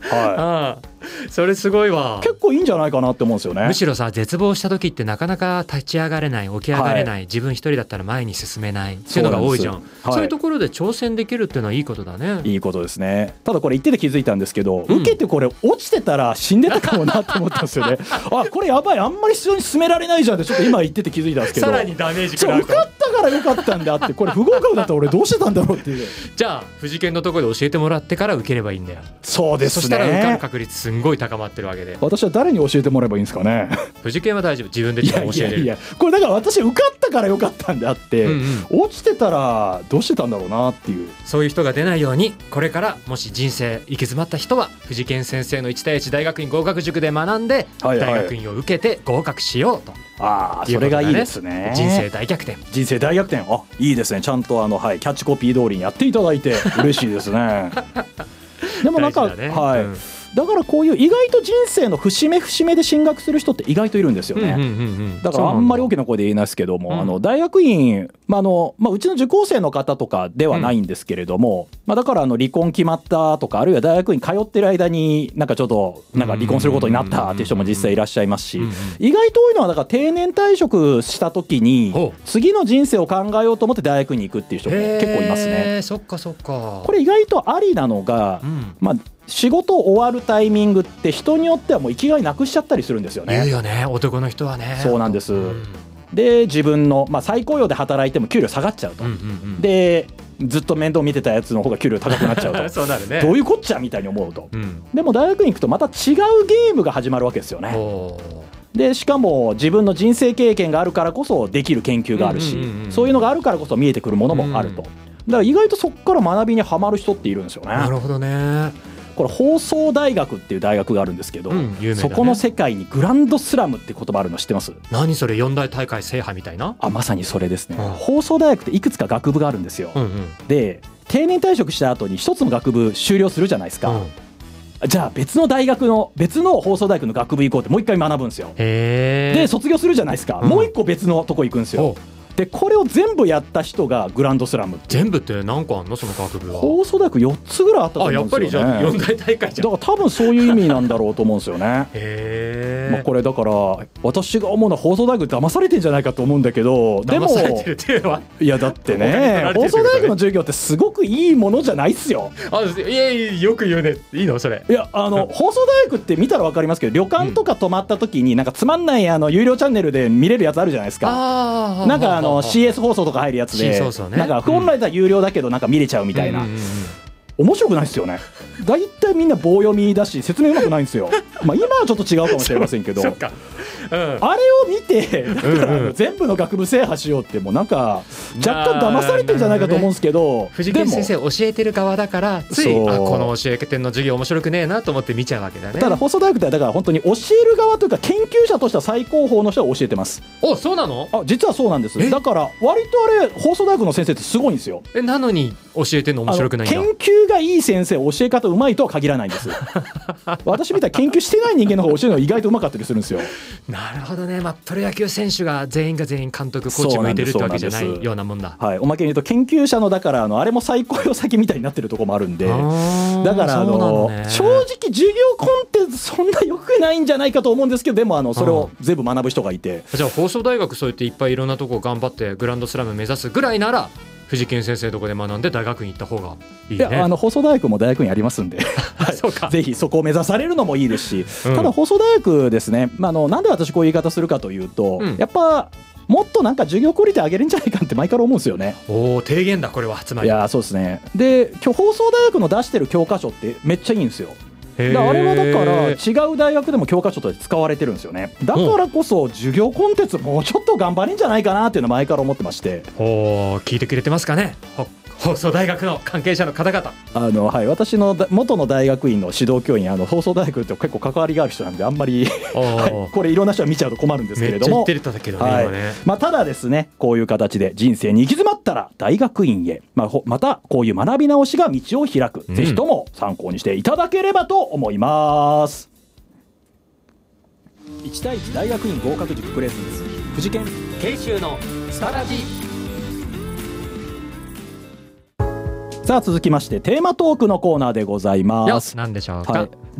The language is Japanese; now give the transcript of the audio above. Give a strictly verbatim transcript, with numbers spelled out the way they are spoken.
はい、それすごいわ。 結構いいんじゃないかなって思うんですよね。 むしろさ、絶望した時ってなかなか立ち上がれない、起き上がれない、はい、自分一人だったら前に進めないっていうのが多いじゃん。 そう、はい、そういうところで挑戦できるっていうのはいいことだね。 いいことですね。ただこれ言ってて気づいたんですけど、うん、受けてこれ落ちてたら死んでたかもなって思ったんですよねあ、これやばい、あんまり必要に進められないじゃんってちょっと今言ってて気づいたんですけどさらにダメージ食らう受かったからよかったんであって、これ不合格だったら俺どうしてたんだろうっていうじゃあ藤研のところで教えてもらってから受ければいいんだよ。 そうですね。 そしたら受かる確率すんごい高まってるわけで、 私は誰に教えてもらえばいいんですかね。 藤研は大丈夫、自分で教えれる。いやいやいや、 これだから私受かったからよかったんであって、うんうん、落ちてたらどうしてたんだろうなっていう、 そういう人が出ないように、これからもし人生行き詰まった人は藤研先生のいち対いち大学院合格塾で学んで、はいはい、大学院を受けて合格しようと。 ああ、それがいいですね。 人生大逆転。 人生大逆転。あ、いいですね。ちゃんとあの、はい、キャッチコピー通りにやっていただいて嬉しいですねでもなんか、ね、はい、うん、だからこういう意外と人生の節目節目で進学する人って意外といるんですよね、うんうんうんうん、だからあんまり大きな声で言えないですけども、うん、あの大学院、まああのまあ、うちの受講生の方とかではないんですけれども、うん、まあ、だからあの離婚決まったとか、あるいは大学院通ってる間になんかちょっとなんか離婚することになったっていう人も実際いらっしゃいますし、うんうんうん、意外と多いのはだから定年退職した時に次の人生を考えようと思って大学院に行くっていう人も結構いますね。 そっかそっか。 これ意外とありなのが、うん、まあ仕事終わるタイミングって人によってはもう生きがいなくしちゃったりするんですよね。 言うよね、男の人はね。 そうなんです、うん、で自分の、まあ、再雇用で働いても給料下がっちゃうと、うんうんうん、でずっと面倒見てたやつの方が給料高くなっちゃうとそうなるね、 どういうこっちゃみたいに思うと、うん、でも大学に行くとまた違うゲームが始まるわけですよね。でしかも自分の人生経験があるからこそできる研究があるし、うんうんうん、そういうのがあるからこそ見えてくるものもあると、うん、だから意外とそこから学びにはまる人っているんですよね。 なるほどね。 これ放送大学っていう大学があるんですけど、うんね、そこの世界にグランドスラムって言葉あるの知ってます？ 何それ、四大大会制覇みたいな。 あ、まさにそれですね、うん、放送大学っていくつか学部があるんですよ、うんうん、で定年退職した後に一つの学部修了するじゃないですか、うん、じゃあ別の大学の別の放送大学の学部行こうってもう一回学ぶんですよ。へー。で卒業するじゃないですか、うん、もう一個別のとこ行くんですよ。でこれを全部やった人がグランドスラム。 全部って何個あんのその学部は？ 放送大学よっつぐらいあったと思うんですよね。あ、 やっぱりじゃあよん大大会じゃん。 だから多分そういう意味なんだろうと思うんですよねへー、 まあ、これだから私が思うのは放送大学騙されてんじゃないかと思うんだけど、でも騙されてるっていうのは、 いやだってね放送大学の授業ってすごくいいものじゃないっすよ。 あ、いやいや、よく言うね。いいのそれ。 いやあの放送大学って見たら分かりますけど、旅館とか泊まった時になんかつまんないあの有料チャンネルで見れるやつあるじゃないですか。あ、なんかあの シーエス 放送とか入るやつで、そうそうね、なんか本来だ有料だけどなんか見れちゃうみたいな、うんうんうんうん、面白くないですよね。だいたいみんな棒読みだし説明うまくないんですよまあ今はちょっと違うかもしれませんけどそっか、うん、 あれを見てだからあの全部の学部制覇しようってもうなんか若干騙されてるんじゃないかと思うんですけど、 ね、藤木先生教えてる側だからついあこの教えての授業面白くねえなと思って見ちゃうわけだね。 ただ放送大学ってだから本当に教える側というか研究者としては最高峰の人が教えてます。 お、そうなの？ あ、実はそうなんです。だから割とあれ放送大学の先生ってすごいんですよ。 え、なのに教えてるの面白くないんだ。 研究がいい先生教え方うまいとは限らないんです私みたいに研究してない人間の方が教えるのが意外とうまかったりするんですよ。 なるほどね、まあ、プロ野球選手が全員が全員監督コーチ向いてるってわけじゃないようなもんだ。 はい、おまけに言うと研究者のだからあのあれも最高用先みたいになってるところもあるんで、だからあの、ね、正直授業コンテンツそんな良くないんじゃないかと思うんですけど、でもあのそれを全部学ぶ人がいて、 じゃあ放送大学そうやっていっぱいいろんなとこ頑張ってグランドスラム目指すぐらいなら藤健先生のとこで学んで大学院行った方がいいね。 いやあの放送大学も大学院ありますんでそうかぜひそこを目指されるのもいいですし、うん、ただ放送大学ですね、まあ、あのなんで私こういう言い方するかというと、うん、やっぱもっとなんか授業クオリティ上げるんじゃないかって前から思うんですよね。 おお、提言だこれは。つまりいやそうですね。で今日放送大学の出してる教科書ってめっちゃいいんですよ。だあれはだから違う大学でも教科書として使われてるんですよね。だからこそ授業コンテンツもうちょっと頑張れんじゃないかなっていうのは前から思ってまして。 お聞いてくれてますかね、放送大学の関係者の方々。 あの、はい、私の元の大学院の指導教員あの放送大学って結構関わりがある人なんであんまり、はい、これいろんな人が見ちゃうと困るんですけれども、 めっちゃ言ってるけどね、 はい今ね。 まあ、ただですねこういう形で人生に行き詰まったら大学院へ、まあ、またこういう学び直しが道を開く、うん、ぜひとも参考にしていただければと思います。いち対いち大学院合格塾プレゼンツ藤健慶修のスタラジ。 さあ続きましてテーマトークのコーナーでございます。 何でしょうか。 はい